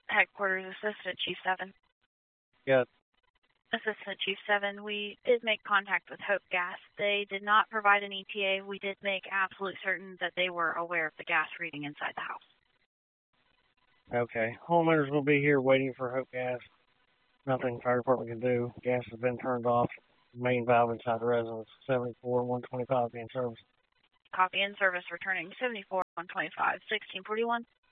Headquarters, Assistant Chief 7. Good. Assistant Chief 7, we did make contact with Hope Gas. They did not provide an ETA. We did make absolute certain that they were aware of the gas reading inside the house. Okay. Homeowners will be here waiting for Hope Gas. Nothing fire department can do. Gas has been turned off. Main valve inside the residence. 74-125 being serviced. Copy in service returning 74-125, 1641.